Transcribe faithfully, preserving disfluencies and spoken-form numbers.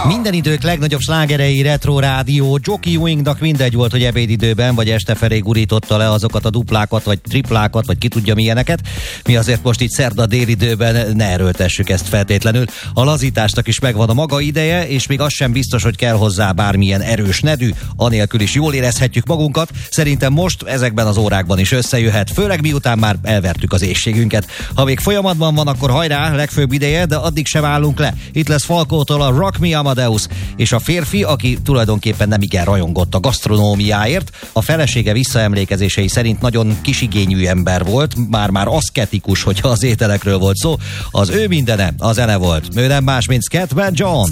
Minden idők legnagyobb slágerei, Retro Rádió. Jockey Wingnak mindegy volt, hogy ebédidőben vagy este felé gurította le azokat a duplákat, vagy triplákat, vagy ki tudja milyeneket. Mi azért most itt szerda délidőben ne erőltessük ezt feltétlenül. A lazításnak is megvan a maga ideje, és még az sem biztos, hogy kell hozzá bármilyen erős nedű, anélkül is jól érezhetjük magunkat. Szerintem most ezekben az órákban is összejöhet, főleg miután már elvertük az éhségünket. Ha még folyamatban van, akkor hajrá, legfőbb ideje, de addig sem állunk le. Itt lesz Falkótól a Rock Me Amadeus, és a férfi, aki tulajdonképpen nem igen rajongott a gasztronómiáért, a felesége visszaemlékezései szerint nagyon kisigényű ember volt, már-már aszketikus, hogyha az ételekről volt szó. Az ő mindene a zene volt. Ő nem más, mint Scatman John.